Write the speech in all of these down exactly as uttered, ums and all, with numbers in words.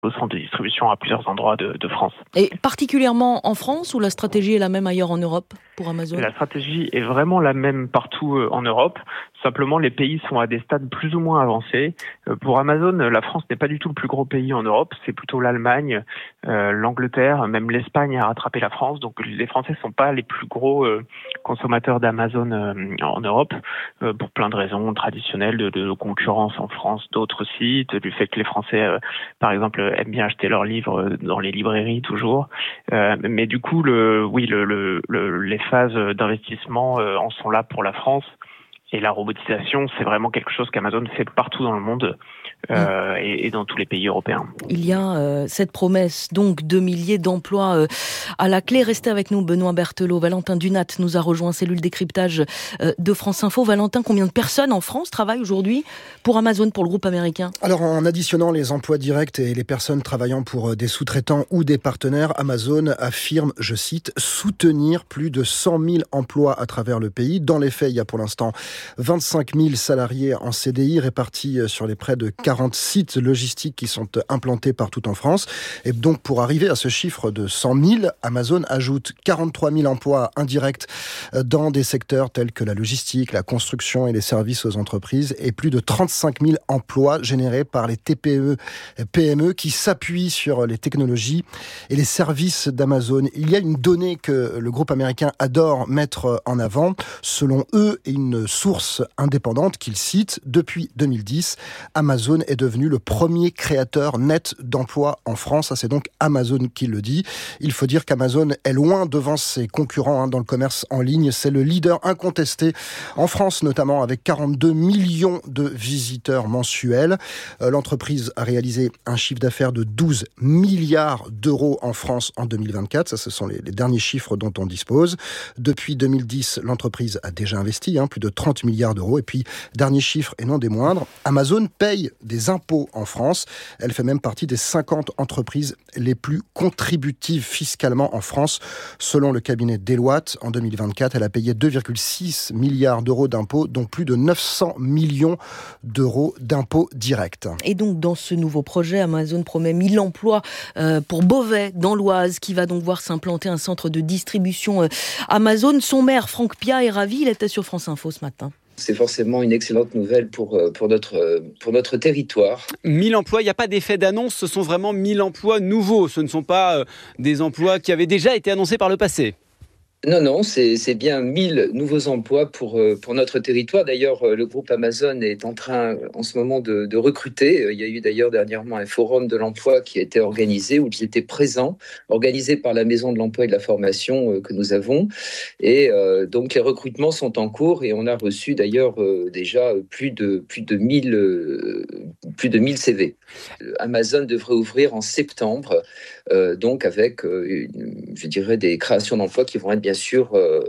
centre de distribution à plusieurs endroits de, de France. Et particulièrement en France, ou la stratégie est la même ailleurs en Europe pour Amazon ? La stratégie est vraiment la même partout en Europe. Simplement, les pays sont à des stades plus ou moins avancés. Pour Amazon, la France n'est pas du tout le plus gros pays en Europe. C'est plutôt l'Allemagne, euh, l'Angleterre, même l'Espagne a rattrapé la France. Donc, les Français sont pas les plus gros euh, consommateurs d'Amazon euh, en Europe, euh, pour plein de raisons traditionnelles, de, de concurrence en France d'autres sites, du fait que les Français, euh, par exemple, aiment bien acheter leurs livres dans les librairies toujours. Euh, mais du coup, le, oui, le, le, le, les phases d'investissement euh, en sont là pour la France. Et la robotisation, c'est vraiment quelque chose qu'Amazon fait partout dans le monde euh, et, et dans tous les pays européens. Il y a euh, cette promesse donc de milliers d'emplois euh, à la clé. Restez avec nous, Benoît Berthelot. Valentin Dunat nous a rejoint, cellule décryptage euh, de France Info. Valentin, combien de personnes en France travaillent aujourd'hui pour Amazon, pour le groupe américain ? Alors, en additionnant les emplois directs et les personnes travaillant pour des sous-traitants ou des partenaires, Amazon affirme, je cite, soutenir plus de cent mille emplois à travers le pays. Dans les faits, il y a pour l'instant vingt-cinq mille salariés en C D I répartis sur les près de quarante sites logistiques qui sont implantés partout en France. Et donc, pour arriver à ce chiffre de cent mille, Amazon ajoute quarante-trois mille emplois indirects dans des secteurs tels que la logistique, la construction et les services aux entreprises, et plus de trente-cinq mille emplois générés par les T P E et P M E qui s'appuient sur les technologies et les services d'Amazon. Il y a une donnée que le groupe américain adore mettre en avant. Selon eux, et une source indépendante qu'ils citent, depuis deux mille dix, Amazon est devenu le premier créateur net d'emplois en France. Ça, c'est donc Amazon qui le dit. Il faut dire qu'Amazon est loin devant ses concurrents hein, dans le commerce en ligne. C'est le leader incontesté en France, notamment avec quarante-deux millions de visiteurs mensuels. Euh, l'entreprise a réalisé un chiffre d'affaires de douze milliards d'euros en France en deux mille vingt-quatre. Ça, ce sont les, les derniers chiffres dont on dispose. Depuis deux mille dix, l'entreprise a déjà investi hein, plus de trente milliards d'euros. Et puis, dernier chiffre et non des moindres, Amazon paye des impôts en France. Elle fait même partie des cinquante entreprises les plus contributives fiscalement en France. Selon le cabinet Deloitte, en deux mille vingt-quatre, elle a payé deux virgule six milliards d'euros d'impôts, dont plus de neuf cents millions d'euros d'impôts directs. Et donc, dans ce nouveau projet, Amazon promet mille emplois euh, pour Beauvais, dans l'Oise, qui va donc voir s'implanter un centre de distribution euh, Amazon. Son maire, Franck Piat, est ravi. Il était sur France Info ce matin. C'est forcément une excellente nouvelle pour, pour, notre, pour notre territoire. mille emplois, il n'y a pas d'effet d'annonce, ce sont vraiment mille emplois nouveaux. Ce ne sont pas des emplois qui avaient déjà été annoncés par le passé. Non, non, c'est, c'est bien mille nouveaux emplois pour, pour notre territoire. D'ailleurs, le groupe Amazon est en train, en ce moment, de, de recruter. Il y a eu d'ailleurs dernièrement un forum de l'emploi qui a été organisé, où ils étaient présents, organisé par la Maison de l'Emploi et de la Formation que nous avons. Et euh, donc, les recrutements sont en cours et on a reçu d'ailleurs euh, déjà plus de, plus de mille, euh, plus de mille C V. Amazon devrait ouvrir en septembre, euh, donc avec, euh, une, je dirais, des créations d'emplois qui vont être bien bien sûr, euh,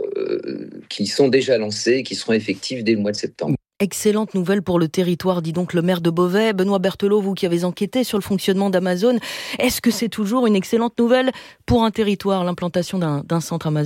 qui sont déjà lancés et qui seront effectifs dès le mois de septembre. Excellente nouvelle pour le territoire, dit donc le maire de Beauvais. Benoît Berthelot, vous qui avez enquêté sur le fonctionnement d'Amazon, est-ce que c'est toujours une excellente nouvelle pour un territoire, l'implantation d'un, d'un centre Amazon ?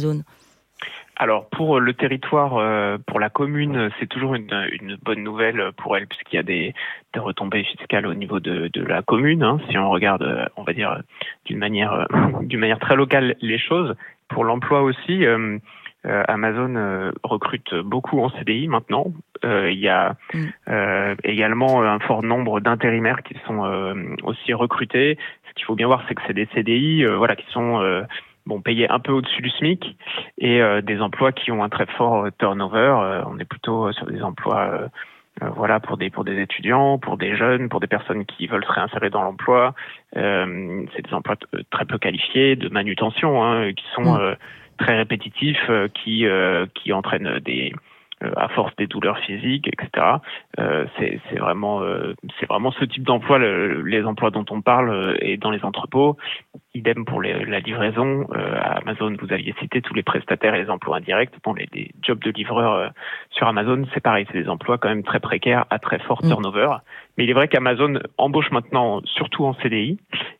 Alors pour le territoire, euh, pour la commune, c'est toujours une, une bonne nouvelle pour elle puisqu'il y a des, des retombées fiscales au niveau de, de la commune. Hein, si on regarde, on va dire d'une manière, d'une manière très locale les choses. Pour l'emploi aussi, euh, euh, Amazon euh, recrute beaucoup en C D I maintenant. Euh, il y a euh, également un fort nombre d'intérimaires qui sont euh, aussi recrutés. Ce qu'il faut bien voir, c'est que c'est des C D I, euh, voilà, qui sont euh, bon, payés un peu au-dessus du SMIC et euh, des emplois qui ont un très fort turnover. Euh, on est plutôt sur des emplois, euh, euh, voilà, pour des pour des étudiants, pour des jeunes, pour des personnes qui veulent se réinsérer dans l'emploi. Euh, c'est des emplois t- très peu qualifiés, de manutention, hein, qui sont euh, très répétitifs, euh, qui euh, qui entraînent des Euh, à force des douleurs physiques, et cetera. Euh, c'est, c'est vraiment, euh, c'est vraiment ce type d'emploi, le, les emplois dont on parle, euh, et dans les entrepôts. Idem pour les, la livraison. Euh, à Amazon, vous aviez cité tous les prestataires et les emplois indirects. Bon, les, les jobs de livreur euh, sur Amazon, c'est pareil, c'est des emplois quand même très précaires, à très fort turnover. Mais il est vrai qu'Amazon embauche maintenant surtout en C D I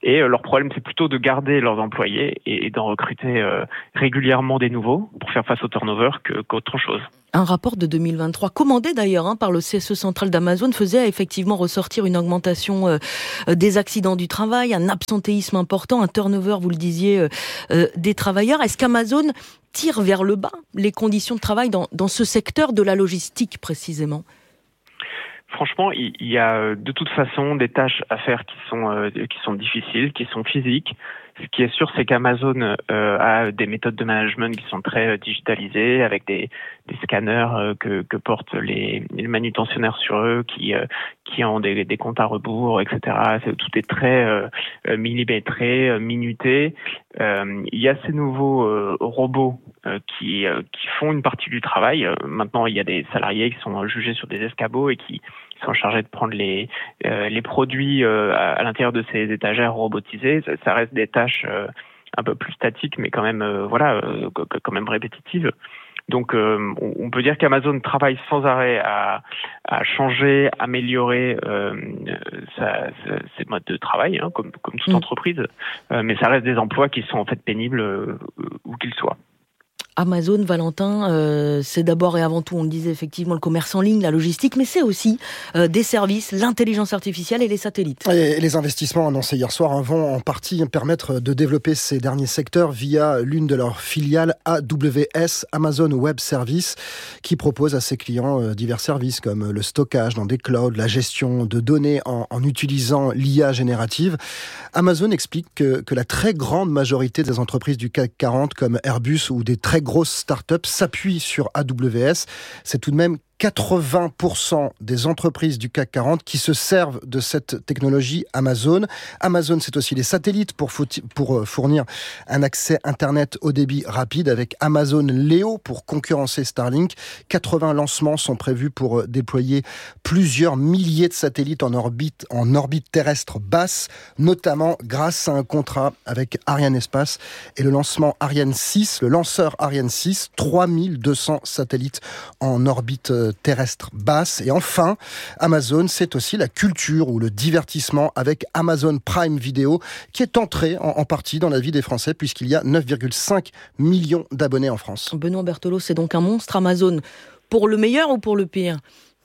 Et euh, leur problème, c'est plutôt de garder leurs employés et, et d'en recruter euh, régulièrement des nouveaux pour faire face au turnover que, qu'autre chose. Un rapport de deux mille vingt-trois, commandé d'ailleurs hein, par le C S E central d'Amazon, faisait effectivement ressortir une augmentation euh, des accidents du travail, un absentéisme important, un turnover, vous le disiez, euh, euh, des travailleurs. Est-ce qu'Amazon tire vers le bas les conditions de travail dans, dans ce secteur de la logistique précisément ? Franchement, il y a de toute façon des tâches à faire qui sont euh, qui sont difficiles, qui sont physiques. Ce qui est sûr, c'est qu'Amazon euh, a des méthodes de management qui sont très euh, digitalisées, avec des, des scanners euh, que, que portent les, les manutentionnaires sur eux, qui euh, qui ont des, des comptes à rebours, et cetera. C'est, tout est très euh, millimétré, euh, minuté. Euh, il y a ces nouveaux euh, robots euh, qui euh, qui font une partie du travail. Euh, maintenant, il y a des salariés qui sont jugés sur des escabeaux et qui sont chargés de prendre les euh, les produits euh, à, à l'intérieur de ces étagères robotisées. Ça, ça reste des tâches euh, un peu plus statiques, mais quand même euh, voilà, euh, quand même répétitives. Donc, euh, on peut dire qu'Amazon travaille sans arrêt à, à changer, améliorer euh, sa, sa, ses modes de travail, hein, comme, comme toute mmh. entreprise. Euh, mais ça reste des emplois qui sont en fait pénibles euh, où qu'ils soient. Amazon, Valentin, euh, c'est d'abord et avant tout, on le disait effectivement, le commerce en ligne, la logistique, mais c'est aussi euh, des services, l'intelligence artificielle et les satellites. Et les investissements annoncés hier soir vont en partie permettre de développer ces derniers secteurs via l'une de leurs filiales A W S, Amazon Web Services, qui propose à ses clients euh, divers services comme le stockage dans des clouds, la gestion de données en, en utilisant l'I A générative. Amazon explique que, que la très grande majorité des entreprises du C A C quarante comme Airbus ou des très grosses startups s'appuient sur A W S. C'est tout de même quatre-vingts pour cent des entreprises du C A C quarante qui se servent de cette technologie Amazon. Amazon, c'est aussi les satellites pour, pour fournir un accès Internet haut débit rapide avec Amazon Leo pour concurrencer Starlink. quatre-vingts lancements sont prévus pour déployer plusieurs milliers de satellites en orbite, en orbite terrestre basse, notamment grâce à un contrat avec Arianespace et le lancement Ariane six, le lanceur Ariane six, trois mille deux cents satellites en orbite terrestre basse. Et enfin, Amazon, c'est aussi la culture ou le divertissement avec Amazon Prime Video qui est entré en, en partie dans la vie des Français puisqu'il y a neuf virgule cinq millions d'abonnés en France. Benoît Berthelot, c'est donc un monstre Amazon. Pour le meilleur ou pour le pire ?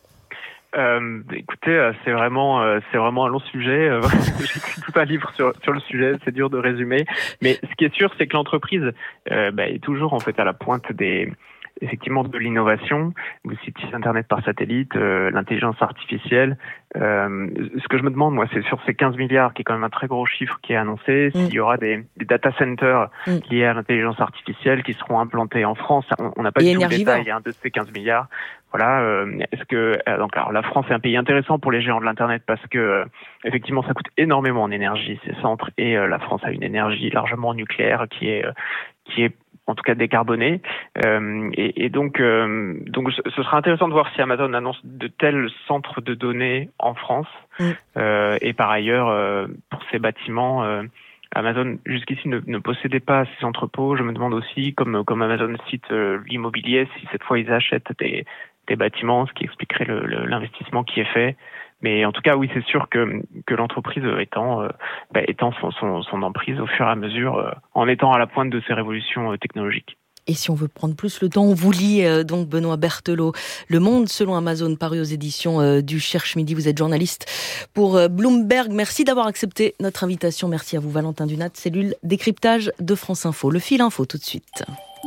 Euh, écoutez, c'est vraiment, euh, c'est vraiment un long sujet. J'ai écrit tout un livre sur sur le sujet. C'est dur de résumer, mais ce qui est sûr, c'est que l'entreprise euh, bah, est toujours en fait à la pointe des effectivement de l'innovation, vous citiez Internet par satellite, euh, l'intelligence artificielle. Euh, ce que je me demande, moi, c'est sur ces quinze milliards, qui est quand même un très gros chiffre qui est annoncé, mmh. s'il y aura des, des data centers mmh. liés à l'intelligence artificielle qui seront implantés en France. On n'a pas du tout le détail hein, de ces quinze milliards. Voilà. Euh, est-ce que euh, donc alors la France est un pays intéressant pour les géants de l'internet parce que euh, effectivement ça coûte énormément en énergie ces centres et euh, la France a une énergie largement nucléaire qui est euh, qui est en tout cas décarboné. Euh, et, et donc, euh, donc, ce sera intéressant de voir si Amazon annonce de tels centres de données en France. Mmh. Euh, et par ailleurs, euh, pour ces bâtiments, euh, Amazon jusqu'ici ne, ne possédait pas ces entrepôts. Je me demande aussi, comme, comme Amazon cite euh, l'immobilier, si cette fois ils achètent des, des bâtiments, ce qui expliquerait le, le, l'investissement qui est fait. Mais en tout cas, oui, c'est sûr que, que l'entreprise étend, euh, bah, étend son, son, son emprise au fur et à mesure, euh, en étant à la pointe de ces révolutions euh, technologiques. Et si on veut prendre plus le temps, on vous lit euh, donc Benoît Berthelot, Le Monde selon Amazon, paru aux éditions euh, du Cherche Midi. Vous êtes journaliste pour euh, Bloomberg. Merci d'avoir accepté notre invitation. Merci à vous, Valentin Dunat, cellule décryptage de France Info. Le fil info tout de suite.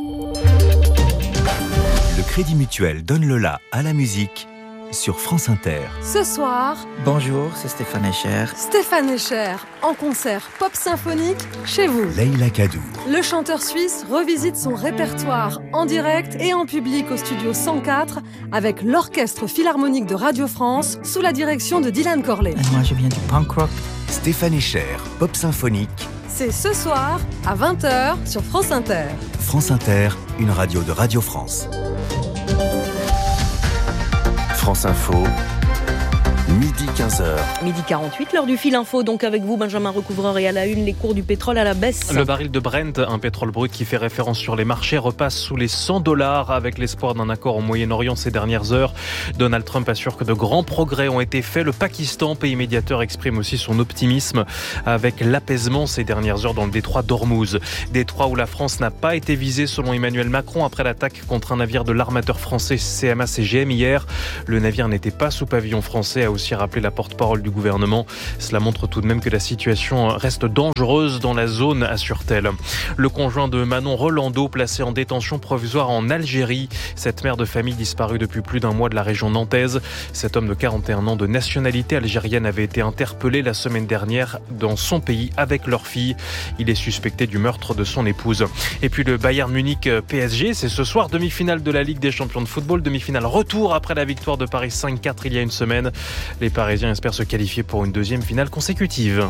Le Crédit Mutuel donne le la à la musique sur France Inter. Ce soir, bonjour, c'est Stéphane Echer. Stéphane Echer, en concert pop symphonique chez vous. Leïla Kadour. Le chanteur suisse revisite son répertoire en direct et en public au studio cent quatre avec l'Orchestre Philharmonique de Radio France sous la direction de Dylan Corley. Et moi, je viens du punk rock. Stéphane Echer, pop symphonique. C'est ce soir à vingt heures sur France Inter. France Inter, une radio de Radio France. France Info, midi quinze heures. Midi quarante-huit, l'heure du fil info, donc avec vous Benjamin Recouvreur, et à la une, les cours du pétrole à la baisse. Le baril de Brent, un pétrole brut qui fait référence sur les marchés, repasse sous les cent dollars avec l'espoir d'un accord au Moyen-Orient ces dernières heures. Donald Trump assure que de grands progrès ont été faits. Le Pakistan, pays médiateur, exprime aussi son optimisme avec l'apaisement ces dernières heures dans le détroit d'Ormuz. Détroit où la France n'a pas été visée selon Emmanuel Macron après l'attaque contre un navire de l'armateur français C M A C G M hier. Le navire n'était pas sous pavillon français, a aussi rappelé la porte-parole du gouvernement. Cela montre tout de même que la situation reste dangereuse dans la zone, assure-t-elle. Le conjoint de Manon Rolando, placé en détention provisoire en Algérie. Cette mère de famille disparue depuis plus d'un mois de la région nantaise. Cet homme de quarante et un ans de nationalité algérienne avait été interpellé la semaine dernière dans son pays avec leur fille. Il est suspecté du meurtre de son épouse. Et puis le Bayern Munich P S G, c'est ce soir, demi-finale de la Ligue des champions de football, demi-finale retour après la victoire de Paris cinq quatre il y a une semaine. Les Parisiens espèrent se qualifier pour une deuxième finale consécutive.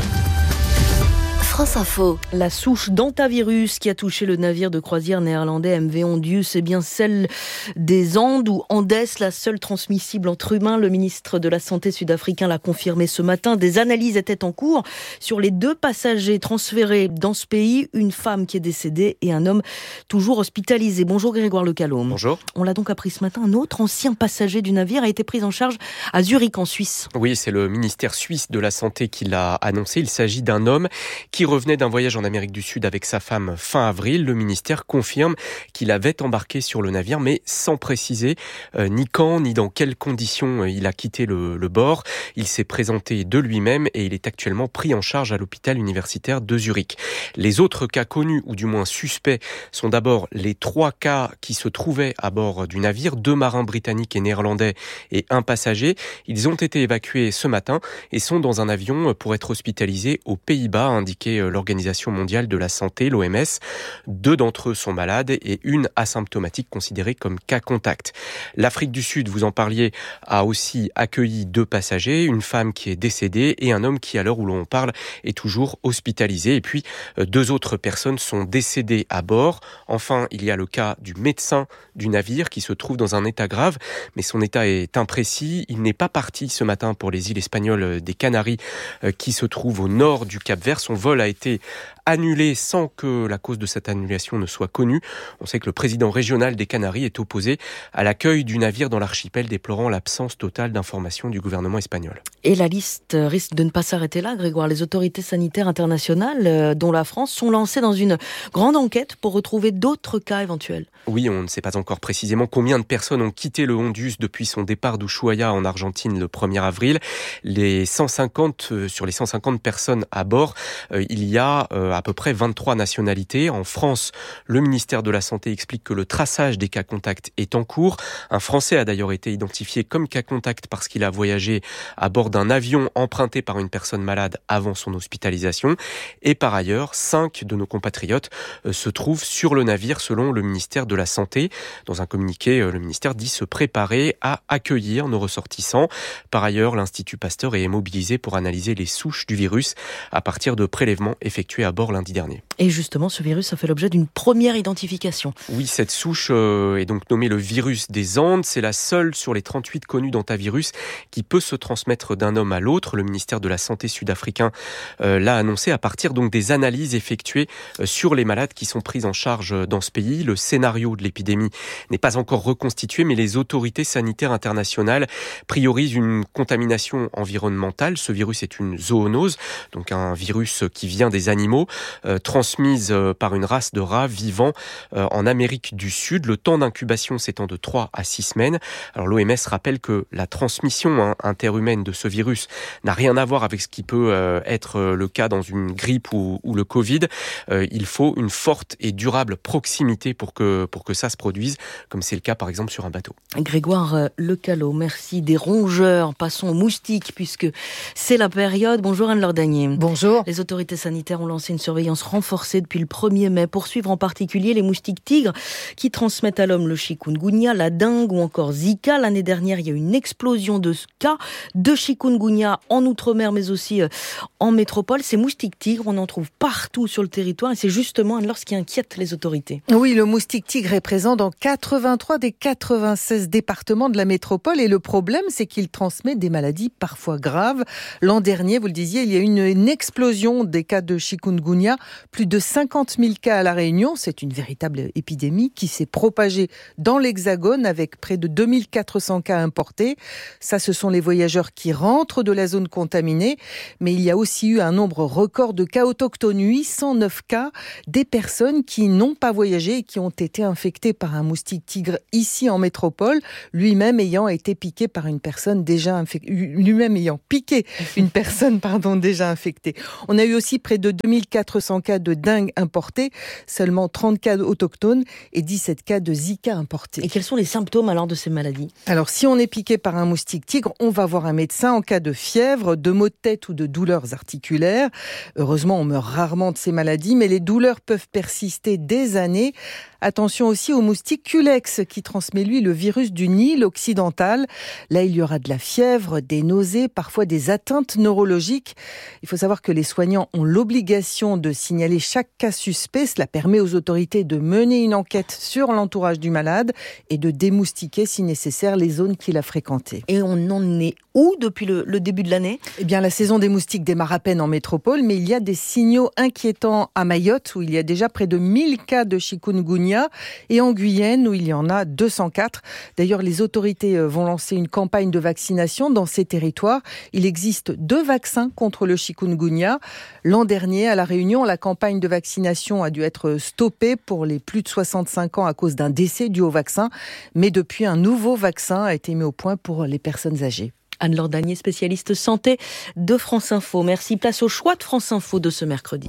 France Info. La souche d'hantavirus qui a touché le navire de croisière néerlandais M V Ondius, c'est bien celle des Andes ou Andes, la seule transmissible entre humains. Le ministre de la Santé sud-africain l'a confirmé ce matin. Des analyses étaient en cours sur les deux passagers transférés dans ce pays, une femme qui est décédée et un homme toujours hospitalisé. Bonjour Grégoire Lecalôme. Bonjour. On l'a donc appris ce matin, un autre ancien passager du navire a été pris en charge à Zurich en Suisse. Oui, c'est le ministère suisse de la Santé qui l'a annoncé. Il s'agit d'un homme qui revenait d'un voyage en Amérique du Sud avec sa femme fin avril. Le ministère confirme qu'il avait embarqué sur le navire, mais sans préciser euh, ni quand, ni dans quelles conditions il a quitté le, le bord. Il s'est présenté de lui-même et il est actuellement pris en charge à l'hôpital universitaire de Zurich. Les autres cas connus, ou du moins suspects, sont d'abord les trois cas qui se trouvaient à bord du navire, deux marins britanniques et néerlandais et un passager. Ils ont été évacués ce matin et sont dans un avion pour être hospitalisés aux Pays-Bas, a indiqué l'Organisation mondiale de la santé, l'O M S. Deux d'entre eux sont malades et une asymptomatique considérée comme cas contact. L'Afrique du Sud, vous en parliez, a aussi accueilli deux passagers, une femme qui est décédée et un homme qui, à l'heure où l'on parle, est toujours hospitalisé. Et puis, deux autres personnes sont décédées à bord. Enfin, il y a le cas du médecin du navire qui se trouve dans un état grave, mais son état est imprécis. Il n'est pas parti ce matin pour les îles espagnoles des Canaries qui se trouvent au nord du Cap-Vert. Son vol a été annulé sans que la cause de cette annulation ne soit connue. On sait que le président régional des Canaries est opposé à l'accueil du navire dans l'archipel, déplorant l'absence totale d'informations du gouvernement espagnol. Et la liste risque de ne pas s'arrêter là, Grégoire. Les autorités sanitaires internationales, dont la France, sont lancées dans une grande enquête pour retrouver d'autres cas éventuels. Oui, on ne sait pas encore précisément combien de personnes ont quitté le Hondius depuis son départ d'Ushuaia en Argentine le premier avril. Les cent cinquante, euh, sur les cent cinquante personnes à bord, euh, il y a euh, à peu près vingt-trois nationalités. En France, le ministère de la Santé explique que le traçage des cas contacts est en cours. Un Français a d'ailleurs été identifié comme cas contact parce qu'il a voyagé à bord d'un avion emprunté par une personne malade avant son hospitalisation. Et par ailleurs, cinq de nos compatriotes euh, se trouvent sur le navire selon le ministère de la Santé. Dans un communiqué, le ministère dit se préparer à accueillir nos ressortissants. Par ailleurs, l'Institut Pasteur est mobilisé pour analyser les souches du virus à partir de prélèvements effectués à bord lundi dernier. Et justement, ce virus a fait l'objet d'une première identification. Oui, cette souche euh, est donc nommée le virus des Andes. C'est la seule sur les trente-huit connus d'hantavirus qui peut se transmettre d'un homme à l'autre. Le ministère de la Santé sud-africain euh, l'a annoncé à partir donc des analyses effectuées euh, sur les malades qui sont pris en charge dans ce pays. Le scénario de l'épidémie n'est pas encore reconstitué, mais les autorités sanitaires internationales priorisent une contamination environnementale. Ce virus est une zoonose, donc un virus qui vient des animaux, euh, transmise euh, par une race de rats vivant euh, en Amérique du Sud. Le temps d'incubation s'étend de trois à six semaines. Alors l'O M S rappelle que la transmission hein, interhumaine de ce virus n'a rien à voir avec ce qui peut euh, être le cas dans une grippe ou, ou le Covid. Euh, il faut une forte et durable proximité pour que pour que ça se produise, comme c'est le cas par exemple sur un bateau. Grégoire Lecalot, merci. Des rongeurs, passons aux moustiques puisque c'est la période. Bonjour Anne-Laure Dagnier. Bonjour. Les autorités sanitaires ont lancé une surveillance renforcée depuis le premier mai pour suivre en particulier les moustiques tigres qui transmettent à l'homme le chikungunya, la dengue ou encore Zika. L'année dernière, il y a eu une explosion de cas de chikungunya en Outre-mer mais aussi en métropole. Ces moustiques tigres, on en trouve partout sur le territoire et c'est justement alors ce qui inquiète les autorités. Oui, le moustique tigre est présent dans quatre-vingt-trois des quatre-vingt-seize départements de la métropole et le problème, c'est qu'il transmet des maladies parfois graves. L'an dernier, vous le disiez, il y a eu une, une explosion des cas de chikungunya, plus de cinquante mille cas à La Réunion. C'est une véritable épidémie qui s'est propagée dans l'Hexagone avec près de deux mille quatre cents cas importés. Ça, ce sont les voyageurs qui rentrent de la zone contaminée, mais il y a aussi eu un nombre record de cas autochtones, huit cent neuf cas, des personnes qui n'ont pas voyagé et qui ont été infectées par un moustique tigre ici en métropole, lui-même ayant été piqué par une personne déjà infectée, lui-même ayant piqué une personne pardon, déjà infectée. On a eu aussi près de deux mille quatre cents cas de dengue importés, seulement trente cas autochtones et dix-sept cas de Zika importés. Et quels sont les symptômes alors de ces maladies ? Alors, si on est piqué par un moustique tigre, on va voir un médecin en cas de fièvre, de maux de tête ou de douleurs articulaires. Heureusement, on meurt rarement de ces maladies, mais les douleurs peuvent persister des années. Attention aussi au moustique Culex qui transmet lui le virus du Nil occidental. Là, il y aura de la fièvre, des nausées, parfois des atteintes neurologiques. Il faut savoir que les soignants ont l'obligation de signaler chaque cas suspect. Cela permet aux autorités de mener une enquête sur l'entourage du malade et de démoustiquer si nécessaire les zones qu'il a fréquentées. Et on en est où depuis le, le début de l'année ? Eh bien, la saison des moustiques démarre à peine en métropole, mais il y a des signaux inquiétants à Mayotte où il y a déjà près de mille cas de chikungunya et en Guyane où il y en a deux cent quatre. D'ailleurs, les autorités vont lancer une campagne de vaccination dans ces territoires. Il existe deux vaccins contre le chikungunya. L'an dernier, à La Réunion, la campagne de vaccination a dû être stoppée pour les plus de soixante-cinq ans à cause d'un décès dû au vaccin. Mais depuis, un nouveau vaccin a été mis au point pour les personnes âgées. Anne-Laure Danier, spécialiste santé de France Info. Merci. Place au choix de France Info de ce mercredi.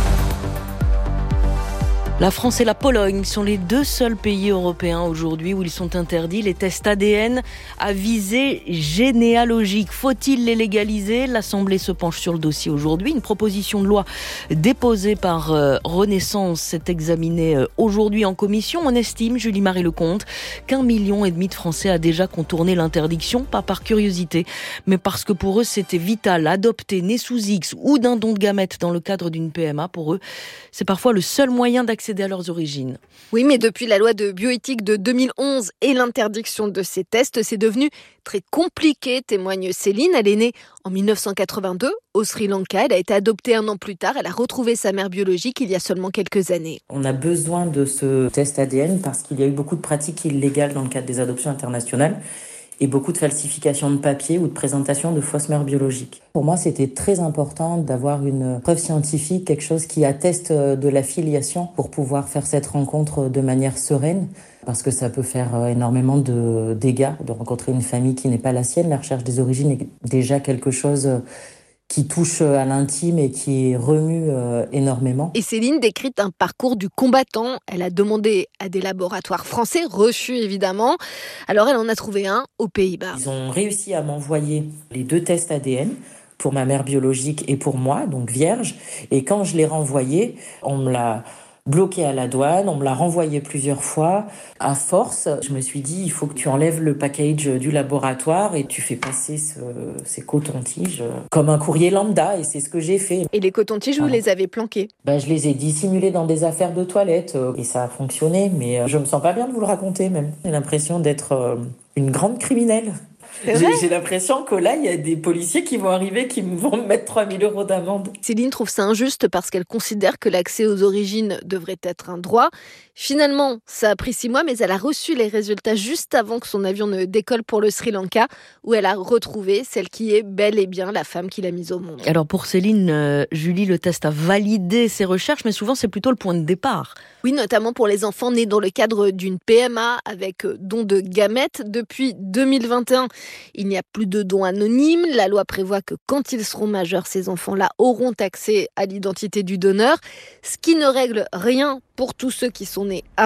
La France et la Pologne sont les deux seuls pays européens aujourd'hui où ils sont interdits les tests A D N à visée généalogique. Faut-il les légaliser ? L'Assemblée se penche sur le dossier aujourd'hui. Une proposition de loi déposée par euh, Renaissance est examinée euh, aujourd'hui en commission. On estime, Julie-Marie Lecomte, qu'un million et demi de Français a déjà contourné l'interdiction, pas par curiosité, mais parce que pour eux c'était vital. Adopter né sous X ou d'un don de gamètes dans le cadre d'une P M A, pour eux, c'est parfois le seul moyen d'accéder à leurs origines. Oui, mais depuis la loi de bioéthique de deux mille onze et l'interdiction de ces tests, c'est devenu très compliqué, témoigne Céline. Elle est née en mille neuf cent quatre-vingt-deux au Sri Lanka. Elle a été adoptée un an plus tard. Elle a retrouvé sa mère biologique il y a seulement quelques années. On a besoin de ce test A D N parce qu'il y a eu beaucoup de pratiques illégales dans le cadre des adoptions internationales et beaucoup de falsifications de papier ou de présentation de fausses mères biologiques. Pour moi, c'était très important d'avoir une preuve scientifique, quelque chose qui atteste de la filiation pour pouvoir faire cette rencontre de manière sereine, parce que ça peut faire énormément de dégâts de rencontrer une famille qui n'est pas la sienne. La recherche des origines est déjà quelque chose qui touche à l'intime et qui remue euh, énormément. Et Céline décrit un parcours du combattant. Elle a demandé à des laboratoires français, reçus évidemment. Alors elle en a trouvé un aux Pays-Bas. Ils ont réussi à m'envoyer les deux tests A D N pour ma mère biologique et pour moi, donc vierge. Et quand je l'ai renvoyé, on me l'a bloqué à la douane, on me l'a renvoyé plusieurs fois. À force, je me suis dit, il faut que tu enlèves le package du laboratoire et tu fais passer ce, ces cotons-tiges comme un courrier lambda, et c'est ce que j'ai fait. Et les cotons-tiges, vous ah. les avez planqués ? Ben, je les ai dissimulés dans des affaires de toilette et ça a fonctionné, mais je me sens pas bien de vous le raconter même. J'ai l'impression d'être une grande criminelle. J'ai, j'ai l'impression que là, il y a des policiers qui vont arriver, qui vont me mettre trois mille euros d'amende. Céline trouve ça injuste parce qu'elle considère que l'accès aux origines devrait être un droit. Finalement, ça a pris six mois, mais elle a reçu les résultats juste avant que son avion ne décolle pour le Sri Lanka, où elle a retrouvé celle qui est bel et bien la femme qui l'a mise au monde. Alors pour Céline, euh, Julie, le test a validé ses recherches, mais souvent c'est plutôt le point de départ. Oui, notamment pour les enfants nés dans le cadre d'une P M A avec don de gamètes. Depuis deux mille vingt et un, il n'y a plus de dons anonymes. La loi prévoit que quand ils seront majeurs, ces enfants-là auront accès à l'identité du donneur, ce qui ne règle rien pour tous ceux qui sont nés avant.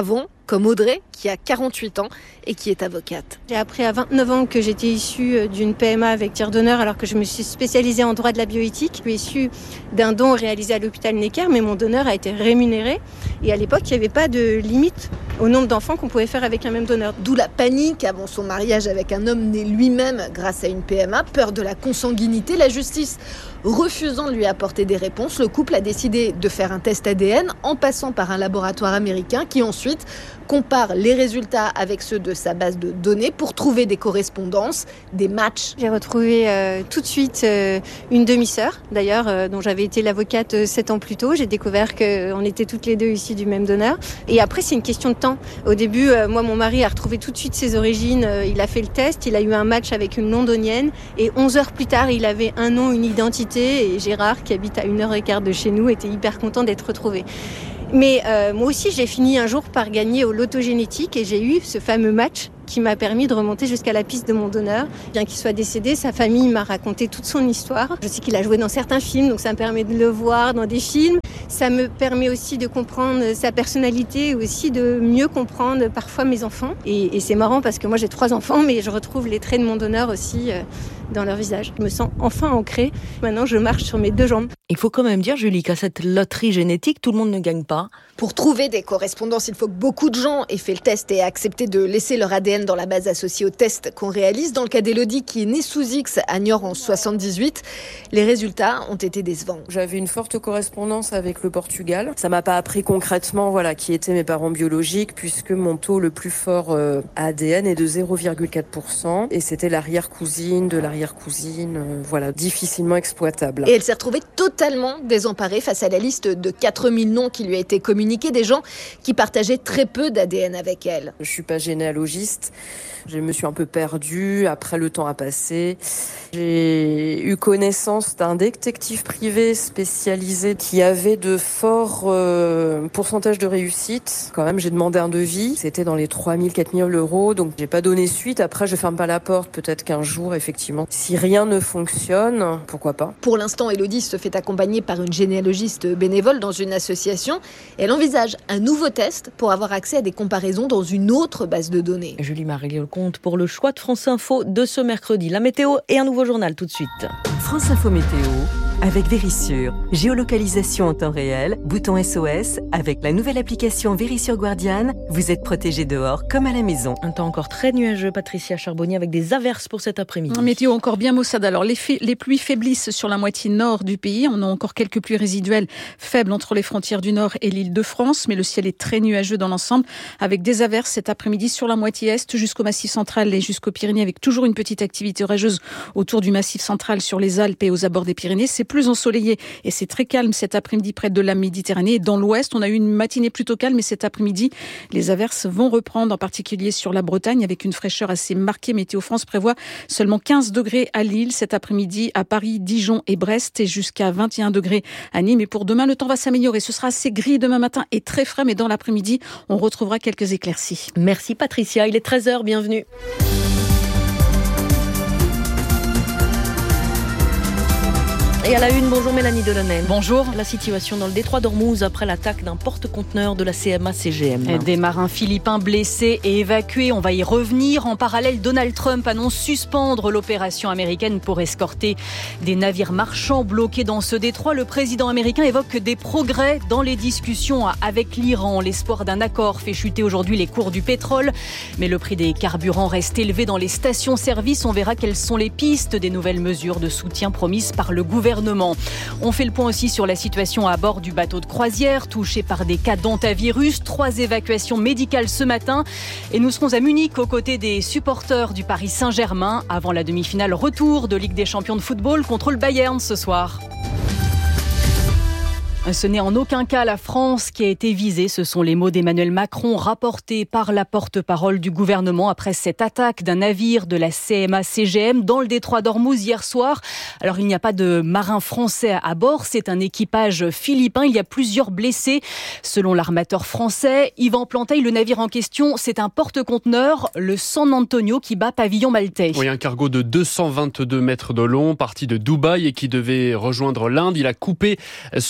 comme Audrey, qui a quarante-huit ans et qui est avocate. J'ai appris à vingt-neuf ans que j'étais issue d'une P M A avec tir d'honneur alors que je me suis spécialisée en droit de la bioéthique. Je suis issue d'un don réalisé à l'hôpital Necker, mais mon donneur a été rémunéré. Et à l'époque, il n'y avait pas de limite au nombre d'enfants qu'on pouvait faire avec un même donneur. D'où la panique avant son mariage avec un homme né lui-même grâce à une P M A, peur de la consanguinité. La justice refusant de lui apporter des réponses, le couple a décidé de faire un test A D N en passant par un laboratoire américain qui ensuite compare les résultats avec ceux de sa base de données pour trouver des correspondances, des matchs. J'ai retrouvé euh, tout de suite euh, une demi-sœur, d'ailleurs, euh, dont j'avais été l'avocate euh, sept ans plus tôt. J'ai découvert qu'on était toutes les deux issues du même donneur. Et après, c'est une question de temps. Au début, euh, moi, mon mari a retrouvé tout de suite ses origines. Euh, il a fait le test, il a eu un match avec une londonienne. Et onze heures plus tard, il avait un nom, une identité. Et Gérard, qui habite à une heure et quart de chez nous, était hyper content d'être retrouvé. Mais euh, moi aussi, j'ai fini un jour par gagner au loto génétique et j'ai eu ce fameux match qui m'a permis de remonter jusqu'à la piste de mon donneur. Bien qu'il soit décédé, sa famille m'a raconté toute son histoire. Je sais qu'il a joué dans certains films, donc ça me permet de le voir dans des films. Ça me permet aussi de comprendre sa personnalité, aussi de mieux comprendre parfois mes enfants. Et, et c'est marrant parce que moi j'ai trois enfants, mais je retrouve les traits de mon donneur aussi euh, dans leur visage. Je me sens enfin ancrée. Maintenant, je marche sur mes deux jambes. Il faut quand même dire, Julie, qu'à cette loterie génétique, tout le monde ne gagne pas. Pour trouver des correspondances, il faut que beaucoup de gens aient fait le test et aient accepté de laisser leur A D N dans la base associée au test qu'on réalise. Dans le cas d'Élodie, qui est née sous X à Niort en soixante-dix-huit, les résultats ont été décevants. J'avais une forte correspondance avec le Portugal. Ça m'a pas appris concrètement, voilà, qui étaient mes parents biologiques, puisque mon taux le plus fort euh, A D N est de zéro virgule quatre pour cent et c'était l'arrière-cousine de l'arrière-cousine, euh, voilà, difficilement exploitable. Et elle s'est retrouvée totalement désemparée face à la liste de quatre mille noms qui lui a été communiquée, des gens qui partageaient très peu d'A D N avec elle. Je suis pas généalogiste. Je me suis un peu perdue, après le temps a passé. J'ai eu connaissance d'un détective privé spécialisé qui avait de forts euh, pourcentages de réussite. Quand même, j'ai demandé un devis. C'était dans les trois mille, quatre mille euros, donc j'ai pas donné suite. Après, je ferme pas la porte. Peut-être qu'un jour, effectivement, si rien ne fonctionne, pourquoi pas. Pour l'instant, Élodie se fait accompagner par une généalogiste bénévole dans une association. Elle envisage un nouveau test pour avoir accès à des comparaisons dans une autre base de données. Julie-Marie Lecomte pour le choix de France Info de ce mercredi. La météo et un nouveau journal tout de suite. France Info Météo avec Vérissure. Géolocalisation en temps réel, bouton S O S. Avec la nouvelle application Vérissure Guardian, vous êtes protégé dehors comme à la maison. Un temps encore très nuageux, Patricia Charbonnier, avec des averses pour cet après-midi. Un météo encore bien maussade. Alors les, f- les pluies faiblissent sur la moitié nord du pays. On a encore quelques pluies résiduelles faibles entre les frontières du Nord et l'Île-de-France, mais le ciel est très nuageux dans l'ensemble, avec des averses cet après-midi sur la moitié est jusqu'au Massif central et jusqu'aux Pyrénées, avec toujours une petite activité orageuse autour du Massif central sur les Alpes et aux abords des Pyrénées. C'est plus ensoleillé et c'est très calme cet après-midi près de la Méditerranée. Et dans l'ouest, on a eu une matinée plutôt calme, mais cet après-midi, les averses vont reprendre, en particulier sur la Bretagne, avec une fraîcheur assez marquée. Météo France prévoit seulement quinze degrés à Lille cet après-midi, à Paris, Dijon et Brest, et jusqu'à vingt et un degrés à Nîmes. Et pour demain, le temps va s'améliorer. Ce sera assez gris demain matin et très frais, mais dans l'après-midi, on retrouvera quelques éclaircies. Merci Patricia, il est treize heures, bienvenue. Et à la une, bonjour Mélanie Delaunay. Bonjour. La situation dans le détroit d'Ormuz après l'attaque d'un porte-conteneur de la C M A C G M. Des marins philippins blessés et évacués, on va y revenir. En parallèle, Donald Trump annonce suspendre l'opération américaine pour escorter des navires marchands bloqués dans ce détroit. Le président américain évoque des progrès dans les discussions avec l'Iran. L'espoir d'un accord fait chuter aujourd'hui les cours du pétrole. Mais le prix des carburants reste élevé dans les stations-service. On verra quelles sont les pistes des nouvelles mesures de soutien promises par le gouvernement. On fait le point aussi sur la situation à bord du bateau de croisière touché par des cas d'hantavirus. Trois évacuations médicales ce matin. Et nous serons à Munich aux côtés des supporters du Paris Saint-Germain avant la demi-finale retour de Ligue des Champions de football contre le Bayern ce soir. Ce n'est en aucun cas la France qui a été visée. Ce sont les mots d'Emmanuel Macron rapportés par la porte-parole du gouvernement après cette attaque d'un navire de la C M A C G M dans le détroit d'Ormuz hier soir. Alors il n'y a pas de marins français à bord, c'est un équipage philippin. Il y a plusieurs blessés. Selon l'armateur français, Yvan Planteil, le navire en question, c'est un porte-conteneur, le San Antonio, qui bat pavillon maltais. Oui, un cargo de deux cent vingt-deux mètres de long, parti de Dubaï et qui devait rejoindre l'Inde. Il a coupé son transport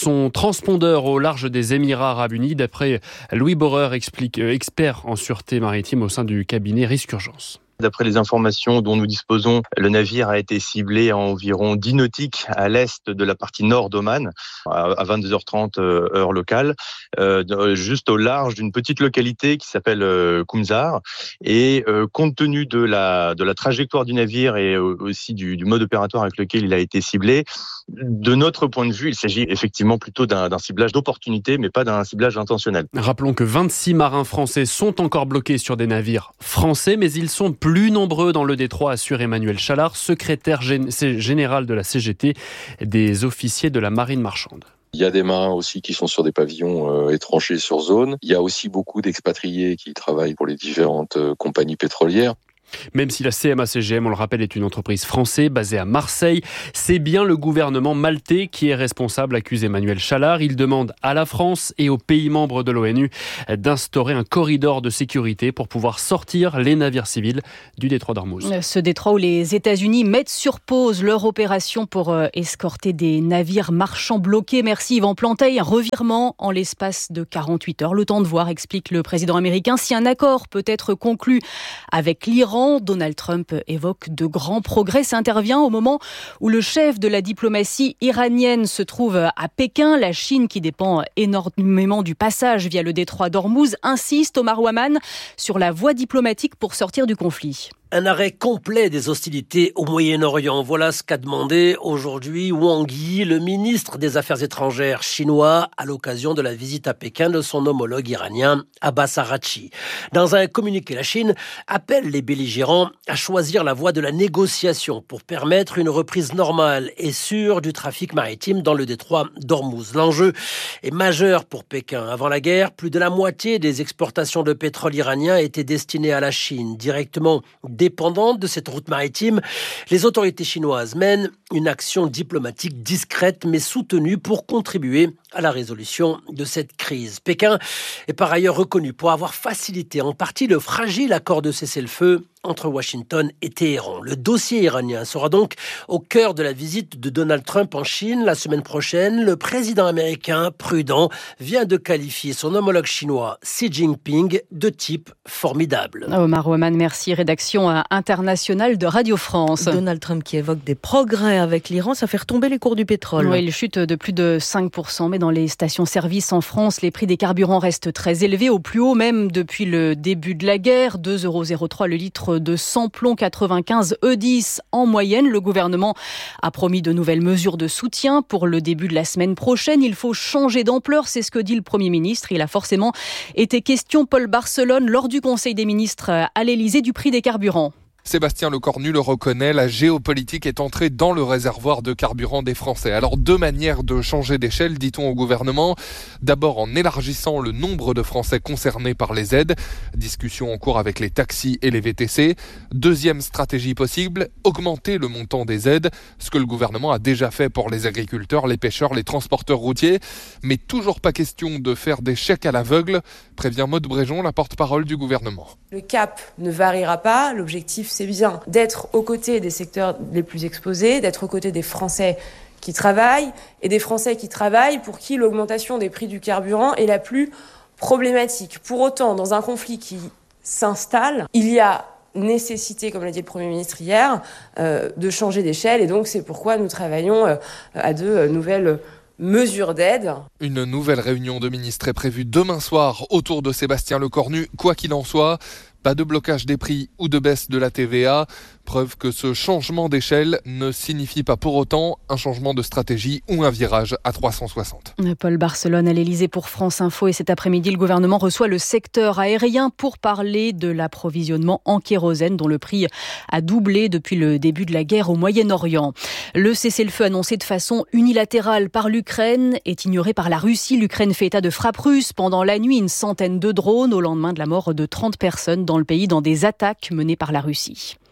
transpondeur au large des Émirats arabes unis, d'après Louis Boreur, explique, euh, expert en sûreté maritime au sein du cabinet Risque Urgence. D'après les informations dont nous disposons, le navire a été ciblé à environ dix nautiques à l'est de la partie nord d'Oman, à vingt-deux heures trente heure locale, euh, juste au large d'une petite localité qui s'appelle euh, Koumzar. Et euh, compte tenu de la, de la trajectoire du navire et euh, aussi du, du mode opératoire avec lequel il a été ciblé, de notre point de vue, il s'agit effectivement plutôt d'un, d'un ciblage d'opportunité, mais pas d'un ciblage intentionnel. Rappelons que vingt-six marins français sont encore bloqués sur des navires français, mais ils sont plus nombreux dans le détroit, assure Emmanuel Chalard, secrétaire général de la C G T des officiers de la marine marchande. Il y a des marins aussi qui sont sur des pavillons euh, étrangers sur zone. Il y a aussi beaucoup d'expatriés qui travaillent pour les différentes euh, compagnies pétrolières. Même si la C M A C G M, on le rappelle, est une entreprise française basée à Marseille, c'est bien le gouvernement maltais qui est responsable, accuse Emmanuel Chalard. Il demande à la France et aux pays membres de l'ONU d'instaurer un corridor de sécurité pour pouvoir sortir les navires civils du détroit d'Ormuz. Ce détroit où les États-Unis mettent sur pause leur opération pour escorter des navires marchands bloqués. Merci Yvan Planteil. Un revirement en l'espace de quarante-huit heures. Le temps de voir, explique le président américain, si un accord peut être conclu avec l'Iran. Donald Trump évoque de grands progrès. Ça intervient au moment où le chef de la diplomatie iranienne se trouve à Pékin. La Chine, qui dépend énormément du passage via le détroit d'Ormuz, insiste, Omar Ouaman, sur la voie diplomatique pour sortir du conflit. Un arrêt complet des hostilités au Moyen-Orient. Voilà ce qu'a demandé aujourd'hui Wang Yi, le ministre des Affaires étrangères chinois, à l'occasion de la visite à Pékin de son homologue iranien, Abbas Araghchi. Dans un communiqué, la Chine appelle les belligérants à choisir la voie de la négociation pour permettre une reprise normale et sûre du trafic maritime dans le détroit d'Ormuz. L'enjeu est majeur pour Pékin. Avant la guerre, plus de la moitié des exportations de pétrole iranien étaient destinées à la Chine, directement dépendante de cette route maritime. Les autorités chinoises mènent une action diplomatique discrète mais soutenue pour contribuer à la résolution de cette crise. Pékin est par ailleurs reconnu pour avoir facilité en partie le fragile accord de cessez-le-feu entre Washington et Téhéran. Le dossier iranien sera donc au cœur de la visite de Donald Trump en Chine la semaine prochaine. Le président américain, prudent, vient de qualifier son homologue chinois Xi Jinping de type formidable. Omar Ouaman, merci. Rédaction internationale de Radio France. Donald Trump qui évoque des progrès avec l'Iran, ça fait retomber les cours du pétrole. Oui, il chute de plus de cinq pour cent, mais dans les stations-service en France, les prix des carburants restent très élevés, au plus haut même depuis le début de la guerre. deux euros zéro trois le litre de sans-plomb, quatre-vingt-quinze E dix en moyenne. Le gouvernement a promis de nouvelles mesures de soutien pour le début de la semaine prochaine. Il faut changer d'ampleur, c'est ce que dit le Premier ministre. Il a forcément été question, Paul Barcelone, lors du Conseil des ministres à l'Élysée, du prix des carburants. Sébastien Lecornu le reconnaît, la géopolitique est entrée dans le réservoir de carburant des Français. Alors deux manières de changer d'échelle, dit-on au gouvernement. D'abord en élargissant le nombre de Français concernés par les aides. Discussion en cours avec les taxis et les V T C. Deuxième stratégie possible, augmenter le montant des aides, ce que le gouvernement a déjà fait pour les agriculteurs, les pêcheurs, les transporteurs routiers. Mais toujours pas question de faire des chèques à l'aveugle, prévient Maude Bréjon, la porte-parole du gouvernement. Le cap ne variera pas, l'objectif c'est bien d'être aux côtés des secteurs les plus exposés, d'être aux côtés des Français qui travaillent et des Français qui travaillent pour qui l'augmentation des prix du carburant est la plus problématique. Pour autant, dans un conflit qui s'installe, il y a nécessité, comme l'a dit le Premier ministre hier, euh, de changer d'échelle et donc c'est pourquoi nous travaillons euh, à de euh, nouvelles mesures d'aide. Une nouvelle réunion de ministres est prévue demain soir autour de Sébastien Lecornu. Quoi qu'il en soit, pas de blocage des prix ou de baisse de la T V A. Preuve que ce changement d'échelle ne signifie pas pour autant un changement de stratégie ou un virage à trois cent soixante. Paul Barcelone à l'Élysée pour France Info. Et cet après-midi, le gouvernement reçoit le secteur aérien pour parler de l'approvisionnement en kérosène dont le prix a doublé depuis le début de la guerre au Moyen-Orient. Le cessez-le-feu annoncé de façon unilatérale par l'Ukraine est ignoré par la Russie. L'Ukraine fait état de frappes russes pendant la nuit. Une centaine de drones au lendemain de la mort de trente personnes dans le pays dans des attaques menées par la Russie.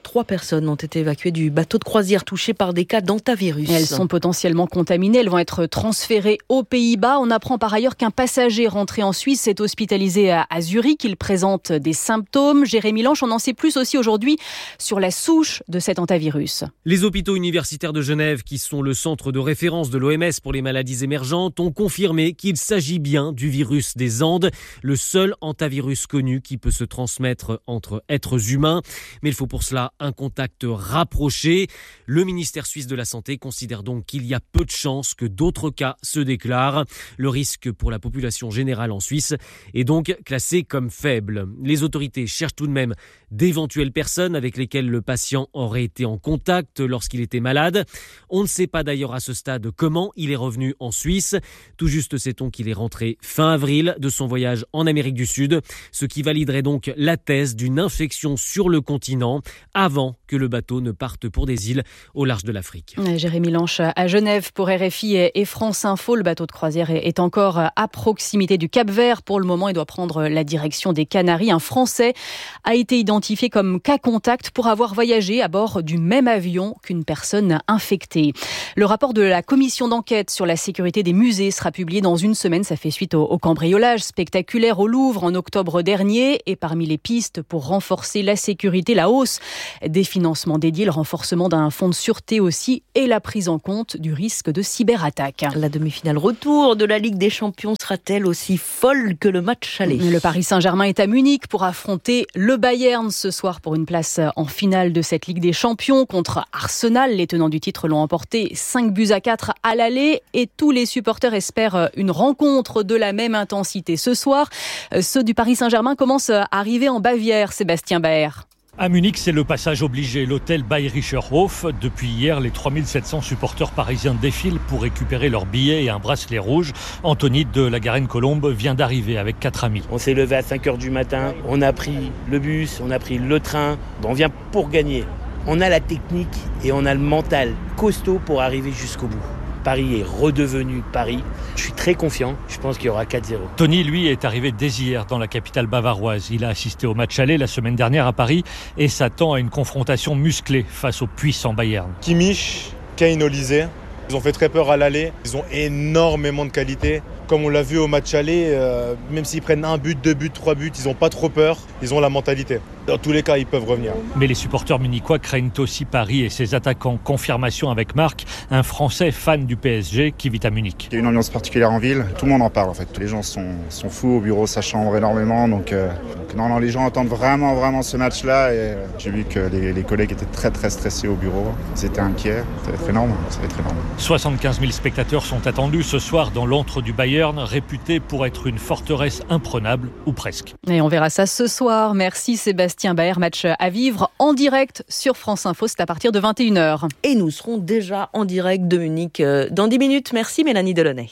Trois personnes ont été évacuées du bateau de croisière touché par des cas d'hantavirus. Elles sont potentiellement contaminées. Elles vont être transférées aux Pays-Bas. On apprend par ailleurs qu'un passager rentré en Suisse est hospitalisé à Zurich. Il présente des symptômes. Jérémy Lange, on en sait plus aussi aujourd'hui sur la souche de cet hantavirus. Les hôpitaux universitaires de Genève, qui sont le centre de référence de l'O M S pour les maladies émergentes, ont confirmé qu'il s'agit bien du virus des Andes, le seul hantavirus connu qui peut se transmettre entre êtres humains. Mais il faut pour cela un contact rapproché. Le ministère suisse de la Santé considère donc qu'il y a peu de chances que d'autres cas se déclarent. Le risque pour la population générale en Suisse est donc classé comme faible. Les autorités cherchent tout de même d'éventuelles personnes avec lesquelles le patient aurait été en contact lorsqu'il était malade. On ne sait pas d'ailleurs à ce stade comment il est revenu en Suisse. Tout juste sait-on qu'il est rentré fin avril de son voyage en Amérique du Sud, ce qui validerait donc la thèse d'une infection sur le continent avant que le bateau ne parte pour des îles au large de l'Afrique. Jérémy Lange à Genève pour R F I et France Info. Le bateau de croisière est encore à proximité du Cap-Vert. Pour le moment, il doit prendre la direction des Canaries. Un Français a été identifié comme cas contact pour avoir voyagé à bord du même avion qu'une personne infectée. Le rapport de la commission d'enquête sur la sécurité des musées sera publié dans une semaine. Ça fait suite au, au cambriolage spectaculaire au Louvre en octobre dernier. Et parmi les pistes pour renforcer la sécurité, la hausse des financements dédiés, le renforcement d'un fonds de sûreté aussi et la prise en compte du risque de cyberattaque. La demi-finale retour de la Ligue des Champions sera-t-elle aussi folle que le match aller ? Le Paris Saint-Germain est à Munich pour affronter le Bayern ce soir pour une place en finale de cette Ligue des Champions contre Arsenal. Les tenants du titre l'ont emporté cinq buts à quatre à l'aller et tous les supporters espèrent une rencontre de la même intensité ce soir. Ceux du Paris Saint-Germain commencent à arriver en Bavière, Sébastien Baer. À Munich, c'est le passage obligé. L'hôtel Bayerischer Hof. Depuis hier, les trois mille sept cents supporters parisiens défilent pour récupérer leurs billets et un bracelet rouge. Anthony de la Garenne-Colombe vient d'arriver avec quatre amis. On s'est levé à cinq heures du matin. On a pris le bus, on a pris le train. On vient pour gagner. On a la technique et on a le mental costaud pour arriver jusqu'au bout. Paris est redevenu Paris. Je suis très confiant. Je pense qu'il y aura quatre zéro. Tony, lui, est arrivé dès hier dans la capitale bavaroise. Il a assisté au match aller la semaine dernière à Paris et s'attend à une confrontation musclée face au puissant Bayern. Kimmich, Kane, Olysée, ils ont fait très peur à l'aller. Ils ont énormément de qualité. Comme on l'a vu au match aller, euh, même s'ils prennent un but, deux buts, trois buts, ils n'ont pas trop peur. Ils ont la mentalité. Dans tous les cas, ils peuvent revenir. Mais les supporters munichois craignent aussi Paris et ses attaquants. Confirmation avec Marc, un Français fan du P S G qui vit à Munich. Il y a une ambiance particulière en ville. Tout le monde en parle en fait. Les gens sont, sont fous au bureau, ça chambre énormément. Donc, euh, donc non, non, les gens attendent vraiment, vraiment ce match-là. Et euh, j'ai vu que les, les collègues étaient très, très stressés au bureau. Ils étaient inquiets. Ça va être énorme. Ça va être énorme. soixante-quinze mille spectateurs sont attendus ce soir dans l'antre du Bayern, réputé pour être une forteresse imprenable ou presque. Et on verra ça ce soir. Merci Sébastien Baer. Match à vivre en direct sur France Info. C'est à partir de vingt et une heures. Et nous serons déjà en direct de Munich dans dix minutes. Merci Mélanie Delaunay.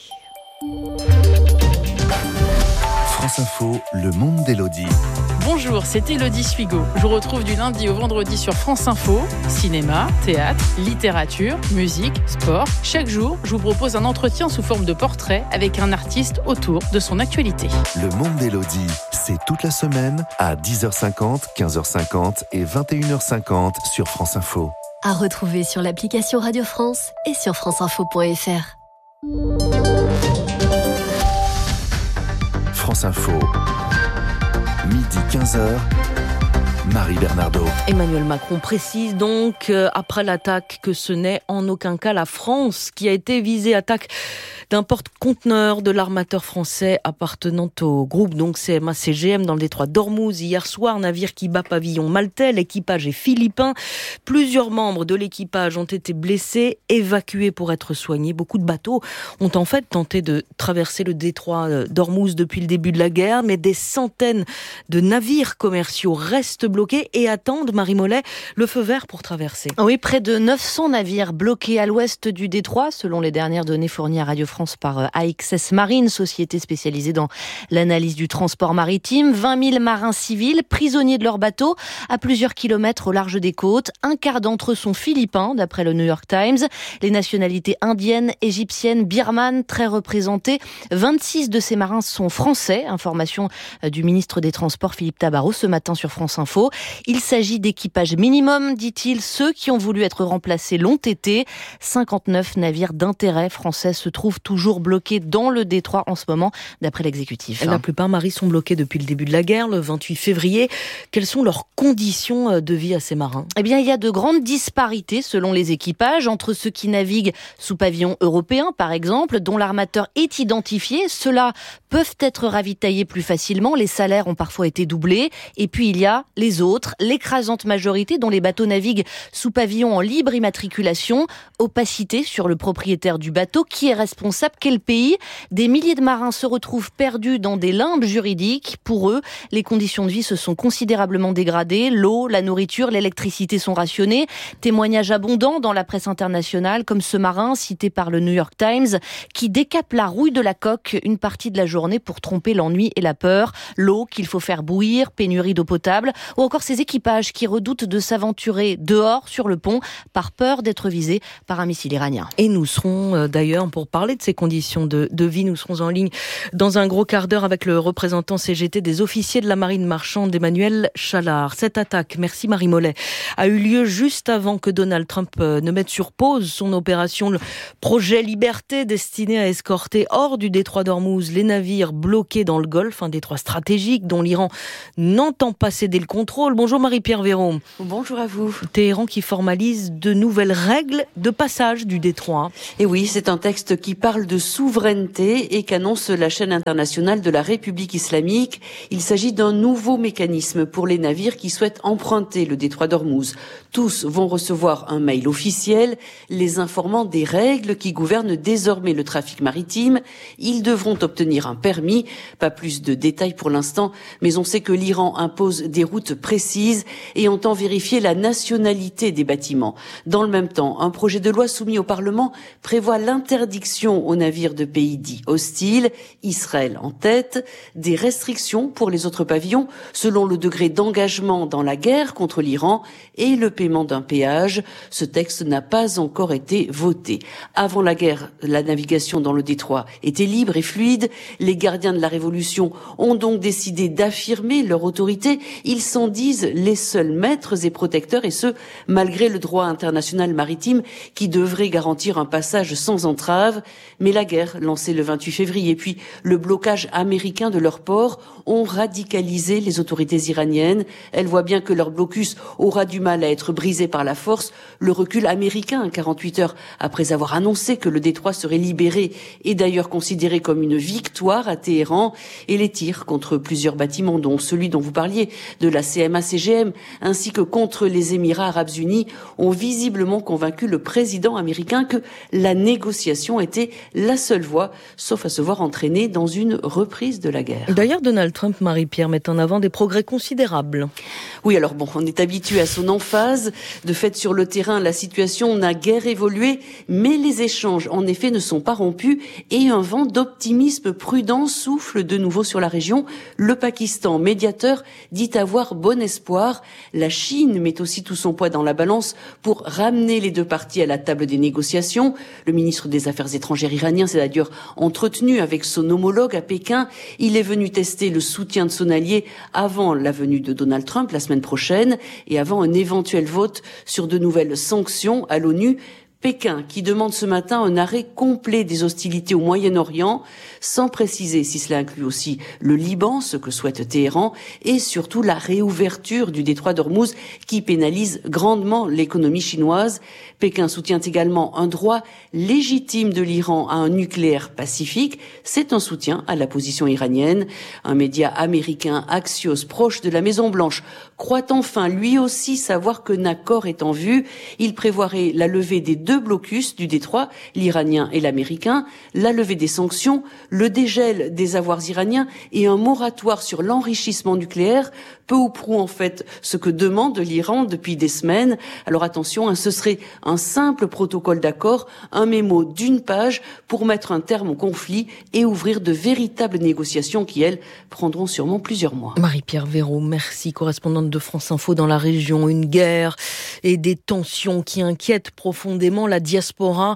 France Info, le monde d'Élodie. Bonjour, c'est Élodie Suigo. Je vous retrouve du lundi au vendredi sur France Info. Cinéma, théâtre, littérature, musique, sport. Chaque jour, je vous propose un entretien sous forme de portrait avec un artiste autour de son actualité. Le monde d'Élodie, c'est toute la semaine à dix heures cinquante, quinze heures cinquante et vingt et une heures cinquante sur France Info. À retrouver sur l'application Radio France et sur franceinfo point f r. France Info. Midi quinze heures, Marie Bernardo. Emmanuel Macron précise donc, euh, après l'attaque, que ce n'est en aucun cas la France qui a été visée. Attaque d'un porte-conteneur de l'armateur français appartenant au groupe donc C M A C G M dans le détroit d'Ormuz. Hier soir, navire qui bat pavillon maltais. L'équipage est philippin. Plusieurs membres de l'équipage ont été blessés, évacués pour être soignés. Beaucoup de bateaux ont en fait tenté de traverser le détroit d'Ormuz depuis le début de la guerre, mais des centaines de navires commerciaux restent bloqués et attendent, Marie Mollet, le feu vert pour traverser. Oui, près de neuf cents navires bloqués à l'ouest du détroit, selon les dernières données fournies à Radio France par A X S Marine, société spécialisée dans l'analyse du transport maritime. vingt mille marins civils, prisonniers de leur bateau, à plusieurs kilomètres au large des côtes. Un quart d'entre eux sont philippins, d'après le New York Times. Les nationalités indiennes, égyptiennes, birmanes, très représentées. vingt-six de ces marins sont français. Information du ministre des Transports, Philippe Tabarot, ce matin sur France Info. Info. Il s'agit d'équipage minimum, dit-il. Ceux qui ont voulu être remplacés l'ont été. cinquante-neuf navires d'intérêt français se trouvent toujours bloqués dans le détroit en ce moment, d'après l'exécutif. La plupart, Marie, sont bloqués depuis le début de la guerre, le vingt-huit février. Quelles sont leurs conditions de vie à ces marins ? Eh bien, il y a de grandes disparités selon les équipages, entre ceux qui naviguent sous pavillon européen, par exemple, dont l'armateur est identifié. Ceux-là peuvent être ravitaillés plus facilement. Les salaires ont parfois été doublés. Et puis, il y a les autres, l'écrasante majorité dont les bateaux naviguent sous pavillon en libre immatriculation. Opacité sur le propriétaire du bateau. Qui est responsable ? Quel pays ? Des milliers de marins se retrouvent perdus dans des limbes juridiques. Pour eux, les conditions de vie se sont considérablement dégradées. L'eau, la nourriture, l'électricité sont rationnées. Témoignages abondants dans la presse internationale, comme ce marin cité par le New York Times, qui décape la rouille de la coque une partie de la journée pour tromper l'ennui et la peur. L'eau qu'il faut faire bouillir, pénurie d'eau potable, ou encore ces équipages qui redoutent de s'aventurer dehors sur le pont par peur d'être visés par un missile iranien. Et nous serons euh, d'ailleurs, pour parler de ces conditions de, de vie, nous serons en ligne dans un gros quart d'heure avec le représentant C G T des officiers de la marine marchande, Emmanuel Chalard. Cette attaque, merci Marie Mollet, a eu lieu juste avant que Donald Trump euh, ne mette sur pause son opération, le projet Liberté, destiné à escorter hors du détroit d'Ormuz les navires bloqués dans le Golfe, un détroit stratégique dont l'Iran n'entend pas céder le contrôle. Bonjour Marie-Pierre Véron. Bonjour à vous. Téhéran qui formalise de nouvelles règles de passage du détroit. Et oui, c'est un texte qui parle de souveraineté et qu'annonce la chaîne internationale de la République islamique. Il s'agit d'un nouveau mécanisme pour les navires qui souhaitent emprunter le détroit d'Ormuz. Tous vont recevoir un mail officiel les informant des règles qui gouvernent désormais le trafic maritime. Ils devront obtenir un permis. Pas plus de détails pour l'instant, mais on sait que l'Iran impose des routes précises et entend vérifier la nationalité des bâtiments. Dans le même temps, un projet de loi soumis au Parlement prévoit l'interdiction aux navires de pays dits hostiles, Israël en tête, des restrictions pour les autres pavillons selon le degré d'engagement dans la guerre contre l'Iran et le paiement d'un péage. Ce texte n'a pas encore été voté. Avant la guerre, la navigation dans le détroit était libre et fluide. Les gardiens de la Révolution ont donc décidé d'affirmer leur autorité. Ils s'en disent les seuls maîtres et protecteurs, et ce, malgré le droit international maritime qui devrait garantir un passage sans entrave. Mais la guerre, lancée le vingt-huit février, puis le blocage américain de leur port ont radicalisé les autorités iraniennes. Elles voient bien que leur blocus aura du mal à être brisé par la force. Le recul américain, quarante-huit heures après avoir annoncé que le détroit serait libéré, est d'ailleurs considéré comme une victoire à Téhéran. Et les tirs contre plusieurs bâtiments, dont celui dont vous parliez, de la C M A C G M, ainsi que contre les Émirats arabes unis, ont visiblement convaincu le président américain que la négociation était la seule voie, sauf à se voir entraîner dans une reprise de la guerre. D'ailleurs, Donald Trump, Marie-Pierre, met en avant des progrès considérables. Oui, alors bon, on est habitué à son emphase. De fait, sur le terrain, la situation n'a guère évolué, mais les échanges, en effet, ne sont pas rompus et un vent d'optimisme prudent souffle de nouveau sur la région. Le Pakistan, médiateur, dit avoir bon espoir. La Chine met aussi tout son poids dans la balance pour ramener les deux parties à la table des négociations. Le ministre des Affaires étrangères iranien s'est d'ailleurs entretenu avec son homologue à Pékin. Il est venu tester le soutien de son allié avant la venue de Donald Trump la semaine prochaine et avant un éventuel vote sur de nouvelles sanctions à l'ONU. Pékin qui demande ce matin un arrêt complet des hostilités au Moyen-Orient, sans préciser si cela inclut aussi le Liban, ce que souhaite Téhéran, et surtout la réouverture du détroit d'Ormuz qui pénalise grandement l'économie chinoise. Pékin soutient également un droit légitime de l'Iran à un nucléaire pacifique. C'est un soutien à la position iranienne. Un média américain, Axios, proche de la Maison-Blanche, croit enfin lui aussi savoir qu'un accord est en vue. Il prévoirait la levée des deux blocus du détroit, l'iranien et l'américain, la levée des sanctions, le dégel des avoirs iraniens et un moratoire sur l'enrichissement nucléaire, peu ou prou en fait ce que demande l'Iran depuis des semaines. Alors attention, hein, ce serait un simple protocole d'accord, un mémo d'une page pour mettre un terme au conflit et ouvrir de véritables négociations qui, elles, prendront sûrement plusieurs mois. Marie-Pierre Véraud, merci, correspondante de France Info dans la région. Une guerre et des tensions qui inquiètent profondément la diaspora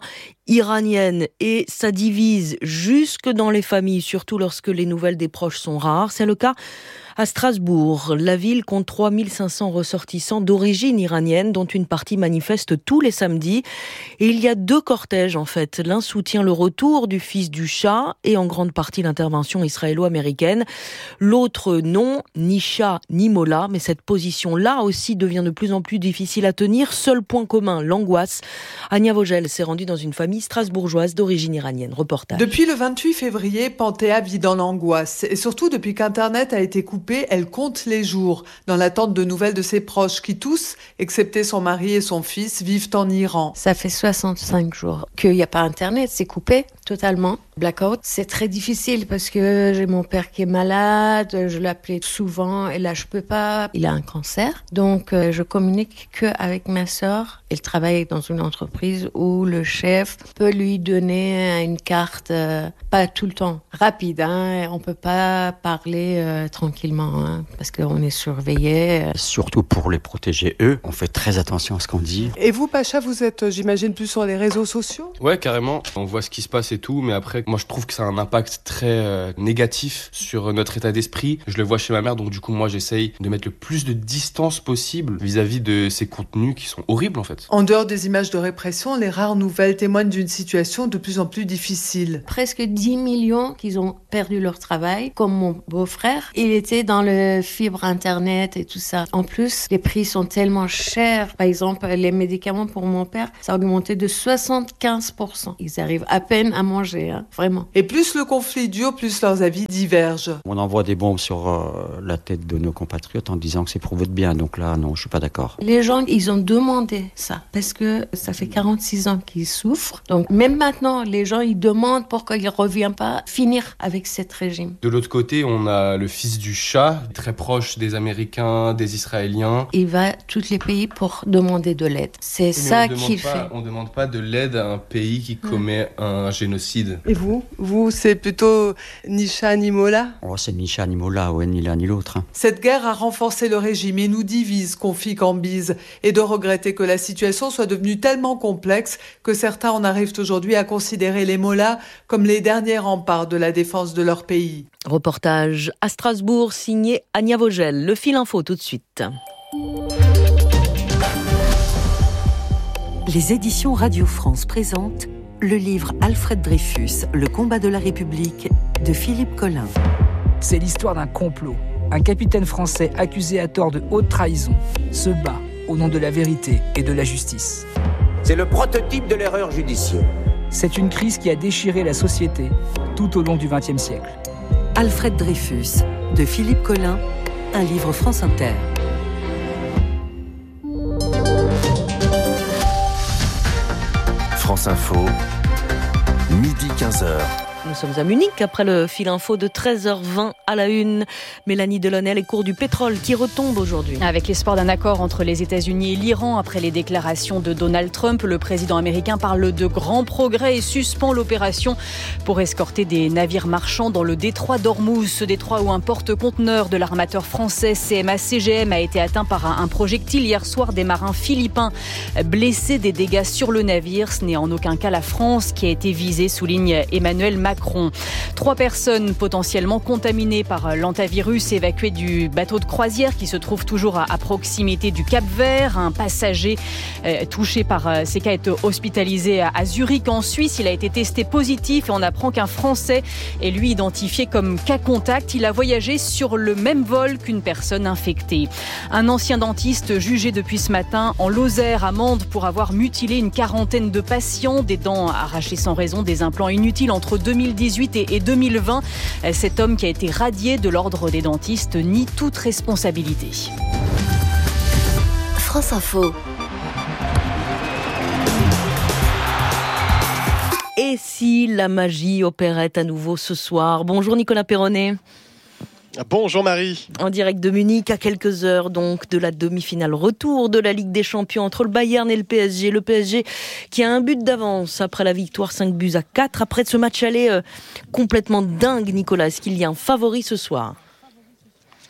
iranienne et ça divise jusque dans les familles, surtout lorsque les nouvelles des proches sont rares. C'est le cas à Strasbourg. La ville compte trois mille cinq cents ressortissants d'origine iranienne, dont une partie manifeste tous les samedis. Et il y a deux cortèges en fait. L'un soutient le retour du fils du Shah et en grande partie l'intervention israélo-américaine. L'autre non, ni Shah ni Mollah. Mais cette position-là aussi devient de plus en plus difficile à tenir. Seul point commun, l'angoisse. Ania Vogel s'est rendue dans une famille strasbourgeoise d'origine iranienne. Reportage. Depuis le vingt-huit février, Panthéa vit dans l'angoisse. Et surtout depuis qu'Internet a été coupé, elle compte les jours, dans l'attente de nouvelles de ses proches, qui tous, excepté son mari et son fils, vivent en Iran. Ça fait soixante-cinq jours qu'il n'y a pas Internet, c'est coupé totalement. Blackout, c'est très difficile parce que j'ai mon père qui est malade, je l'appelais souvent et là je peux pas, il a un cancer. Donc euh, je communique qu'avec ma sœur. Elle travaille dans une entreprise où le chef peut lui donner une carte, euh, pas tout le temps, rapide, hein, on peut pas parler euh, tranquillement hein, parce qu'on est surveillé. Surtout pour les protéger eux, on fait très attention à ce qu'on dit. Et vous Pacha, vous êtes j'imagine plus sur les réseaux sociaux ? Ouais, carrément, on voit ce qui se passe et tout, mais après moi je trouve que ça a un impact très euh, négatif sur notre état d'esprit. Je le vois chez ma mère, donc du coup moi j'essaye de mettre le plus de distance possible vis-à-vis de ces contenus qui sont horribles en fait. En dehors des images de répression, les rares nouvelles témoignent d'une situation de plus en plus difficile. Presque dix millions qui ont perdu leur travail, comme mon beau-frère. Il était dans le fibre internet et tout ça. En plus, les prix sont tellement chers. Par exemple, les médicaments pour mon père, ça a augmenté de soixante-quinze pour cent. Ils arrivent à peine à manger, hein, vraiment. Et plus le conflit dure, plus leurs avis divergent. On envoie des bombes sur euh, la tête de nos compatriotes en disant que c'est pour votre bien. Donc là, non, je suis pas d'accord. Les gens, ils ont demandé ça parce que ça fait quarante-six ans qu'ils souffrent. Donc même maintenant, les gens, ils demandent pourquoi il ne revient pas finir avec cet régime. De l'autre côté, on a le fils du Shah, très proche des Américains, des Israéliens. Il va à tous les pays pour demander de l'aide. C'est Mais ça qu'il pas, fait. On ne demande pas de l'aide à un pays qui commet mmh. un génocide. Et vous Vous, c'est plutôt ni Shah ni Mollah ? Oh, c'est ni Shah ni Mollah, ouais, ni l'un ni l'autre. Hein. Cette guerre a renforcé le régime et nous divise, confie Cambyse, et de regretter que la situation soit devenue tellement complexe que certains en arrivent aujourd'hui à considérer les Mollahs comme les derniers remparts de la défense de leur pays. Reportage à Strasbourg, signé Ania Vogel. Le fil info tout de suite. Les éditions Radio France présentent le livre Alfred Dreyfus, Le combat de la République, de Philippe Collin. C'est l'histoire d'un complot. Un capitaine français accusé à tort de haute trahison se bat au nom de la vérité et de la justice. C'est le prototype de l'erreur judiciaire. C'est une crise qui a déchiré la société tout au long du vingtième siècle. Alfred Dreyfus, de Philippe Collin, un livre France Inter. France Info, midi quinze heures. Nous sommes à Munich après le fil info de treize heures vingt à la une. Mélanie Delaunay, les cours du pétrole qui retombent aujourd'hui. Avec l'espoir d'un accord entre les États-Unis et l'Iran après les déclarations de Donald Trump, le président américain parle de grands progrès et suspend l'opération pour escorter des navires marchands dans le détroit d'Ormuz. Ce détroit où un porte-conteneur de l'armateur français C M A C G M a été atteint par un projectile hier soir. Des marins philippins blessés, des dégâts sur le navire. Ce n'est en aucun cas la France qui a été visée, souligne Emmanuel Macron. Trois personnes potentiellement contaminées par l'hantavirus évacuées du bateau de croisière qui se trouve toujours à, à proximité du Cap-Vert. Un passager euh, touché par euh, ces cas est hospitalisé à, à Zurich en Suisse. Il a été testé positif et on apprend qu'un Français est lui identifié comme cas contact. Il a voyagé sur le même vol qu'une personne infectée. Un ancien dentiste jugé depuis ce matin en Lozère, amende pour avoir mutilé une quarantaine de patients, des dents arrachées sans raison, des implants inutiles entre deux mille dix-huit et deux mille vingt. Cet homme qui a été radié de l'ordre des dentistes nie toute responsabilité. France Info. Et si la magie opérait à nouveau ce soir ? Bonjour Nicolas Perronnet. Bonjour Marie. En direct de Munich, à quelques heures donc de la demi-finale retour de la Ligue des Champions entre le Bayern et le P S G. Le P S G qui a un but d'avance après la victoire cinq buts à quatre. Après ce match aller euh, complètement dingue, Nicolas, est-ce qu'il y a un favori ce soir ?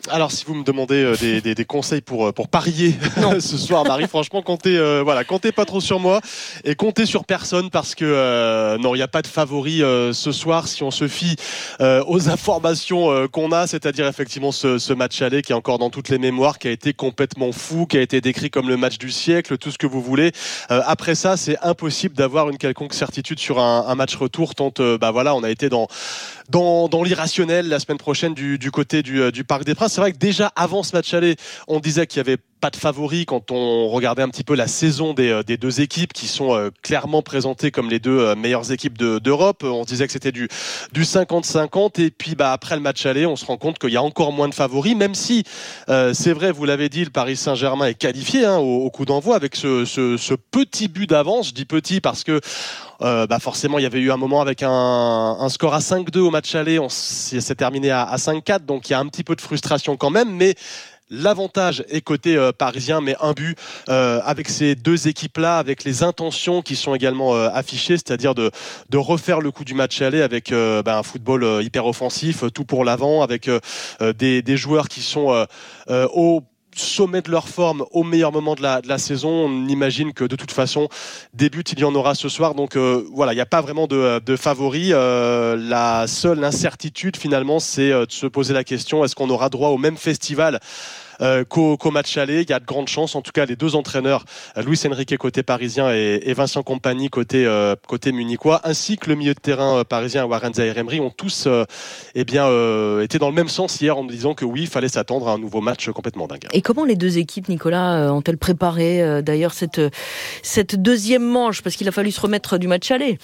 Alors, si vous me demandez euh, des, des, des conseils pour, pour parier ce soir, Marie, franchement, comptez, euh, voilà, comptez pas trop sur moi et comptez sur personne parce que euh, non, il n'y a pas de favori euh, ce soir si on se fie euh, aux informations euh, qu'on a, c'est-à-dire effectivement ce, ce match aller qui est encore dans toutes les mémoires, qui a été complètement fou, qui a été décrit comme le match du siècle, tout ce que vous voulez. Euh, après ça, c'est impossible d'avoir une quelconque certitude sur un, un match retour tant euh, bah voilà, on a été dans dans, dans l'irrationnel la semaine prochaine du, du côté du, du Parc des Princes. C'est vrai que déjà avant ce match aller, on disait qu'il y avait pas de favoris quand on regardait un petit peu la saison des, des deux équipes qui sont euh, clairement présentées comme les deux euh, meilleures équipes de, d'Europe. On disait que c'était du, du cinquante cinquante et puis bah, après le match aller, on se rend compte qu'il y a encore moins de favoris, même si euh, c'est vrai, vous l'avez dit, le Paris Saint-Germain est qualifié hein, au, au coup d'envoi avec ce, ce, ce petit but d'avance. Je dis petit parce que Euh, bah forcément il y avait eu un moment avec un, un score à cinq deux au match aller, on s'est terminé à, à cinq quatre, donc il y a un petit peu de frustration quand même, mais l'avantage est côté euh, parisien, mais un but euh, avec ces deux équipes-là, avec les intentions qui sont également euh, affichées, c'est-à-dire de, de refaire le coup du match aller avec euh, bah, un football euh, hyper offensif, tout pour l'avant, avec euh, des, des joueurs qui sont euh, euh, au sommet de leur forme au meilleur moment de la, de la saison. On imagine que de toute façon des buts il y en aura ce soir, donc euh, voilà, il n'y a pas vraiment de, de favoris. Euh, la seule incertitude finalement, c'est de se poser la question, est-ce qu'on aura droit au même festival Euh, qu'au, qu'au match aller? Il y a de grandes chances. En tout cas, les deux entraîneurs, Luis Enrique côté parisien et, et Vincent Kompany côté euh, côté munichois, ainsi que le milieu de terrain euh, parisien Warren Zaïre-Emery, ont tous euh, eh bien euh, été dans le même sens hier en disant que oui, il fallait s'attendre à un nouveau match complètement dingue. Et comment les deux équipes, Nicolas, ont-elles préparé euh, d'ailleurs cette cette deuxième manche, parce qu'il a fallu se remettre du match aller?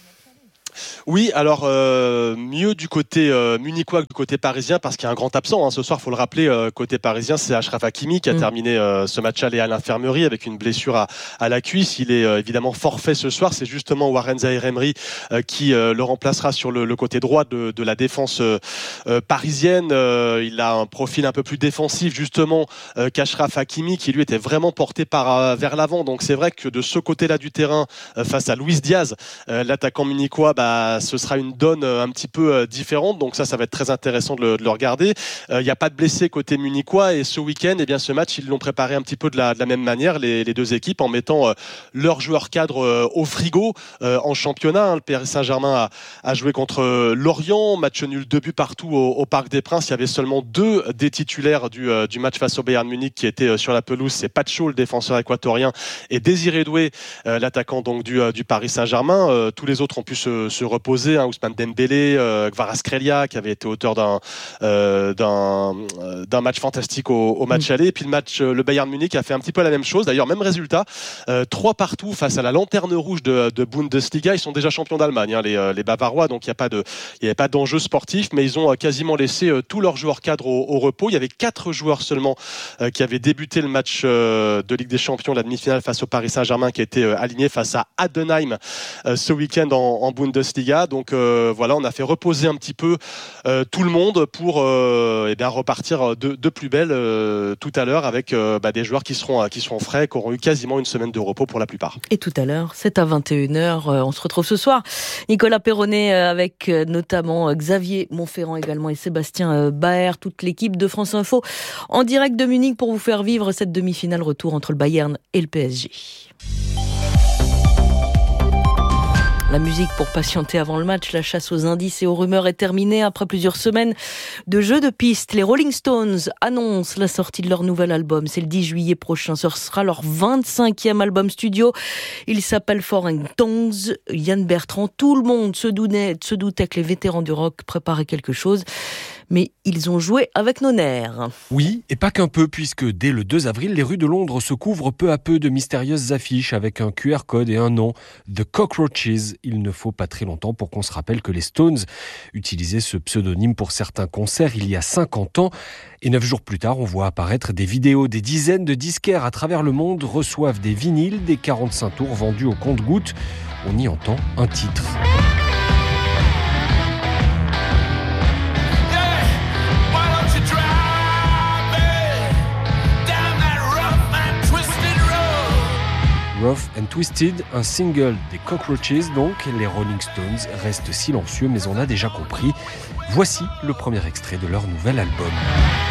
Oui, alors euh, mieux du côté euh, munichois que du côté parisien, parce qu'il y a un grand absent hein. Ce soir, il faut le rappeler, euh, côté parisien, c'est Achraf Hakimi qui a mmh. terminé euh, ce match aller à l'infirmerie avec une blessure à, à la cuisse. Il est euh, évidemment forfait ce soir. C'est justement Warren Zaïre-Emery euh, qui euh, le remplacera sur le, le côté droit de, de la défense euh, euh, parisienne. Euh, il a un profil un peu plus défensif justement euh, qu'Achraf Hakimi, qui lui était vraiment porté par, euh, vers l'avant. Donc c'est vrai que de ce côté-là du terrain, euh, face à Luis Diaz, euh, l'attaquant munichois, bah, ce sera une donne un petit peu différente, donc ça, ça va être très intéressant de le, de le regarder. Il euh, n'y a pas de blessés côté munichois, et ce week-end, eh bien, ce match, ils l'ont préparé un petit peu de la, de la même manière, les, les deux équipes, en mettant euh, leurs joueurs cadres euh, au frigo euh, en championnat. Hein. Le Paris Saint-Germain a, a joué contre euh, Lorient, match nul, deux buts partout au, au Parc des Princes. Il y avait seulement deux des titulaires du, euh, du match face au Bayern Munich qui étaient euh, sur la pelouse. C'est Pacho, le défenseur équatorien, et Désiré Doué, euh, l'attaquant donc du, euh, du Paris Saint-Germain. Euh, tous les autres ont pu se, se reposer, hein, Ousmane Dembélé, euh, Kvaratskhelia qui avait été auteur d'un euh, d'un, euh, d'un match fantastique au, au match mmh. aller, et puis le match euh, le Bayern Munich a fait un petit peu la même chose, d'ailleurs même résultat, euh, trois partout face à la lanterne rouge de, de Bundesliga. Ils sont déjà champions d'Allemagne, hein, les, euh, les Bavarois, donc il y a pas de il y avait pas d'enjeu sportif, mais ils ont euh, quasiment laissé euh, tous leurs joueurs cadres au, au repos. Il y avait quatre joueurs seulement euh, qui avaient débuté le match euh, de Ligue des Champions, la demi-finale face au Paris Saint-Germain, qui était euh, aligné face à Heidenheim euh, ce week-end en, en Bundesliga. Donc euh, voilà, on a fait reposer un petit peu euh, tout le monde pour euh, eh bien repartir de, de plus belle euh, tout à l'heure avec euh, bah, des joueurs qui seront qui seront frais, qui auront eu quasiment une semaine de repos pour la plupart. Et tout à l'heure, c'est à vingt et une heures, euh, on se retrouve ce soir. Nicolas Perronnet euh, avec euh, notamment euh, Xavier Montferrand également et Sébastien euh, Baer, toute l'équipe de France Info en direct de Munich pour vous faire vivre cette demi-finale retour entre le Bayern et le P S G. La musique pour patienter avant le match, la chasse aux indices et aux rumeurs est terminée après plusieurs semaines de jeux de pistes. Les Rolling Stones annoncent la sortie de leur nouvel album. C'est le dix juillet prochain. Ce sera leur vingt-cinquième album studio. Il s'appelle Foreign Tongues. Yann Bertrand, tout le monde se doutait, se doutait que les vétérans du rock préparaient quelque chose. Mais ils ont joué avec nos nerfs. Oui, et pas qu'un peu, puisque dès le deux avril, les rues de Londres se couvrent peu à peu de mystérieuses affiches avec un Q R code et un nom, The Cockroaches. Il ne faut pas très longtemps pour qu'on se rappelle que les Stones utilisaient ce pseudonyme pour certains concerts il y a cinquante ans. Et neuf jours plus tard, on voit apparaître des vidéos. Des dizaines de disquaires à travers le monde reçoivent des vinyles, des quarante-cinq tours vendus au compte-gouttes. On y entend un titre. Rough and Twisted, un single des Cockroaches donc. Les Rolling Stones restent silencieux, mais on a déjà compris. Voici le premier extrait de leur nouvel album.